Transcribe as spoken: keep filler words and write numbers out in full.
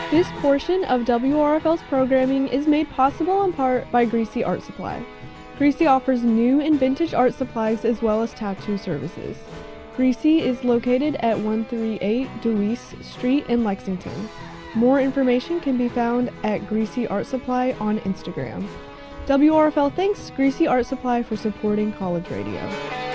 This portion of W R F L's programming is made possible in part by Greasy Art Supply. Greasy offers new and vintage art supplies as well as tattoo services. Greasy is located at one thirty-eight Deweese Street in Lexington. More information can be found at Greasy Art Supply on Instagram. W R F L thanks Greasy Art Supply for supporting college radio.